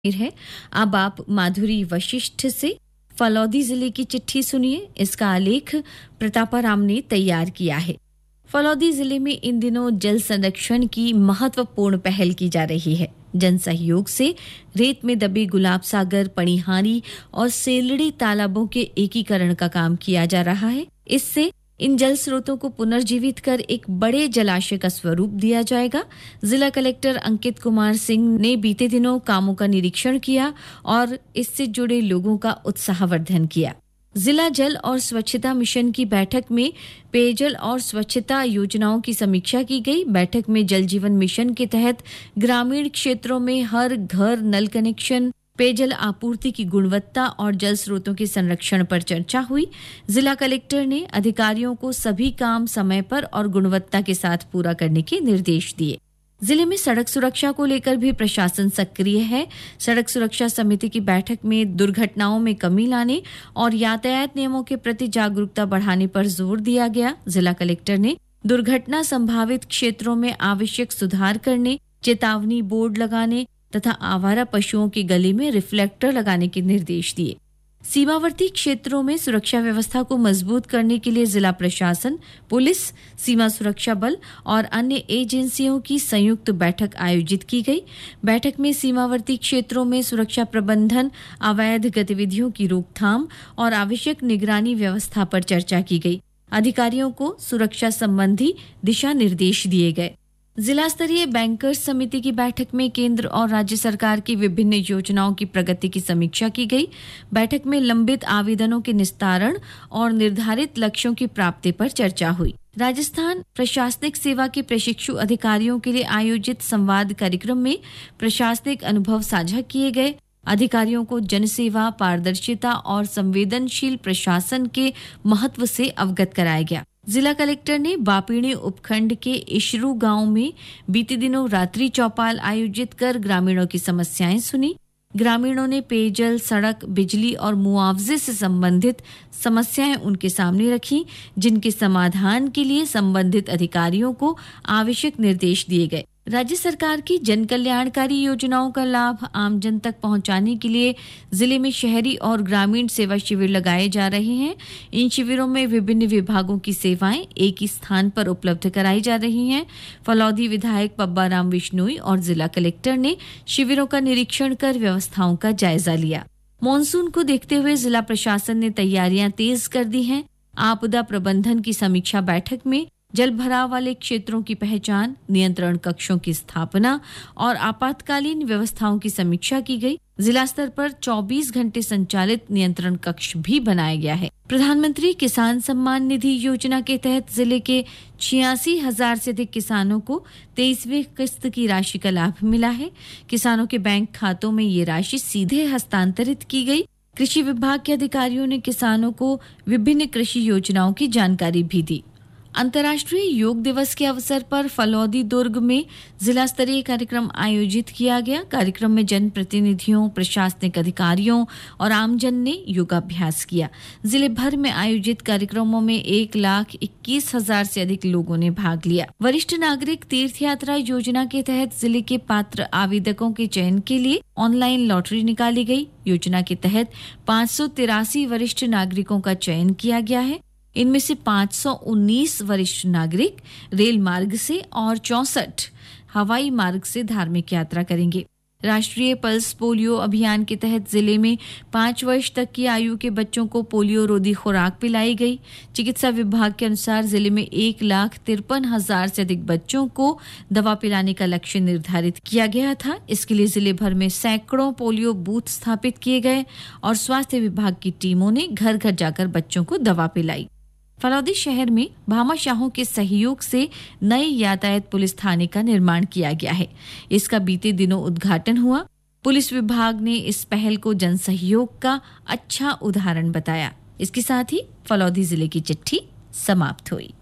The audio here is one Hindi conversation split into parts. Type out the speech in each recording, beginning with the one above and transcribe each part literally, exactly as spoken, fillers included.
है। अब आप माधुरी वशिष्ठ से फलौदी जिले की चिट्ठी सुनिए। इसका आलेख प्रतापाराम ने तैयार किया है। फलौदी जिले में इन दिनों जल संरक्षण की महत्वपूर्ण पहल की जा रही है। जन सहयोग से रेत में दबे गुलाब सागर, पणिहारी और सेलड़ी तालाबों के एकीकरण का काम किया जा रहा है। इससे इन जल स्रोतों को पुनर्जीवित कर एक बड़े जलाशय का स्वरूप दिया जाएगा। जिला कलेक्टर अंकित कुमार सिंह ने बीते दिनों कामों का निरीक्षण किया और इससे जुड़े लोगों का उत्साहवर्धन किया। जिला जल और स्वच्छता मिशन की बैठक में पेयजल और स्वच्छता योजनाओं की समीक्षा की गई। बैठक में जल जीवन मिशन के तहत ग्रामीण क्षेत्रों में हर घर नल कनेक्शन, पेयजल आपूर्ति की गुणवत्ता और जल स्रोतों के संरक्षण पर चर्चा हुई। जिला कलेक्टर ने अधिकारियों को सभी काम समय पर और गुणवत्ता के साथ पूरा करने के निर्देश दिए। जिले में सड़क सुरक्षा को लेकर भी प्रशासन सक्रिय है। सड़क सुरक्षा समिति की बैठक में दुर्घटनाओं में कमी लाने और यातायात नियमों के प्रति जागरूकता बढ़ाने पर जोर दिया गया। जिला कलेक्टर ने दुर्घटना संभावित क्षेत्रों में आवश्यक सुधार करने, चेतावनी बोर्ड लगाने तथा आवारा पशुओं के गले में रिफ्लेक्टर लगाने के निर्देश दिए। सीमावर्ती क्षेत्रों में सुरक्षा व्यवस्था को मजबूत करने के लिए जिला प्रशासन, पुलिस, सीमा सुरक्षा बल और अन्य एजेंसियों की संयुक्त बैठक आयोजित की गई। बैठक में सीमावर्ती क्षेत्रों में सुरक्षा प्रबंधन, अवैध गतिविधियों की रोकथाम और आवश्यक निगरानी व्यवस्था पर चर्चा की गई। अधिकारियों को सुरक्षा संबंधी दिशा निर्देश दिए गए। जिला स्तरीय बैंकर्स समिति की बैठक में केंद्र और राज्य सरकार की विभिन्न योजनाओं की प्रगति की समीक्षा की गई। बैठक में लंबित आवेदनों के निस्तारण और निर्धारित लक्ष्यों की प्राप्ति पर चर्चा हुई। राजस्थान प्रशासनिक सेवा के प्रशिक्षु अधिकारियों के लिए आयोजित संवाद कार्यक्रम में प्रशासनिक अनुभव साझा किए गए। अधिकारियों को जनसेवा, पारदर्शिता और संवेदनशील प्रशासन के महत्व से अवगत कराया गया। जिला कलेक्टर ने बापीणी उपखंड के इशरू गांव में बीते दिनों रात्रि चौपाल आयोजित कर ग्रामीणों की समस्याएं सुनी। ग्रामीणों ने पेयजल, सड़क, बिजली और मुआवजे से संबंधित समस्याएं उनके सामने रखी, जिनके समाधान के लिए संबंधित अधिकारियों को आवश्यक निर्देश दिए गए। राज्य सरकार की जन कल्याणकारी योजनाओं का लाभ आमजन तक पहुंचाने के लिए जिले में शहरी और ग्रामीण सेवा शिविर लगाए जा रहे हैं। इन शिविरों में विभिन्न विभागों की सेवाएं एक ही स्थान पर उपलब्ध कराई जा रही हैं। फलौदी विधायक पब्बाराम विश्नोई और जिला कलेक्टर ने शिविरों का निरीक्षण कर व्यवस्थाओं का जायजा लिया। मॉनसून को देखते हुए जिला प्रशासन ने तैयारियां तेज कर दी हैं। आपदा प्रबंधन की समीक्षा बैठक में जल भराव वाले क्षेत्रों की पहचान, नियंत्रण कक्षों की स्थापना और आपातकालीन व्यवस्थाओं की समीक्षा की गई। जिला स्तर पर चौबीस घंटे संचालित नियंत्रण कक्ष भी बनाया गया है। प्रधानमंत्री किसान सम्मान निधि योजना के तहत जिले के छियासी हजार से अधिक किसानों को तेईसवीं किस्त की राशि का लाभ मिला है। किसानों के बैंक खातों में ये राशि सीधे हस्तांतरित की गई। कृषि विभाग के अधिकारियों ने किसानों को विभिन्न कृषि योजनाओं की जानकारी भी दी। अंतर्राष्ट्रीय योग दिवस के अवसर पर फलौदी दुर्ग में जिला स्तरीय कार्यक्रम आयोजित किया गया। कार्यक्रम में जनप्रतिनिधियों, प्रशासनिक अधिकारियों और आमजन ने योगाभ्यास किया। जिले भर में आयोजित कार्यक्रमों में एक लाख इक्कीस हजार से अधिक लोगों ने भाग लिया। वरिष्ठ नागरिक तीर्थ यात्रा योजना के तहत जिले के पात्र आवेदकों के चयन के लिए ऑनलाइन लॉटरी निकाली गई। योजना के तहत पाँच सौ तिरासी वरिष्ठ नागरिकों का चयन किया गया है। इनमें से पाँच सौ उन्नीस वरिष्ठ नागरिक रेल मार्ग से और चौसठ हवाई मार्ग से धार्मिक यात्रा करेंगे। राष्ट्रीय पल्स पोलियो अभियान के तहत जिले में पाँच वर्ष तक की आयु के बच्चों को पोलियो रोधी खुराक पिलाई गई। चिकित्सा विभाग के अनुसार जिले में एक लाख तिरपन हजार से अधिक बच्चों को दवा पिलाने का लक्ष्य निर्धारित किया गया था। इसके लिए जिले भर में सैकड़ों पोलियो बूथ स्थापित किए गए और स्वास्थ्य विभाग की टीमों ने घर घर जाकर बच्चों को दवा पिलाई। फलौदी शहर में भामाशाहों के सहयोग से नए यातायात पुलिस थाने का निर्माण किया गया है। इसका बीते दिनों उद्घाटन हुआ। पुलिस विभाग ने इस पहल को जन सहयोग का अच्छा उदाहरण बताया। इसके साथ ही फलौदी जिले की चिट्ठी समाप्त हुई।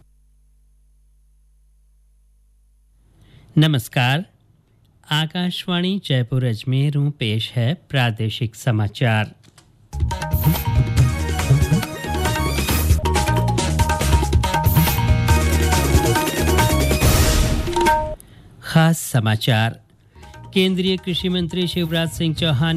नमस्कार, आकाशवाणी जयपुर अजमेर में पेश है प्रादेशिक समाचार। खास समाचार। केंद्रीय कृषि मंत्री शिवराज सिंह चौहान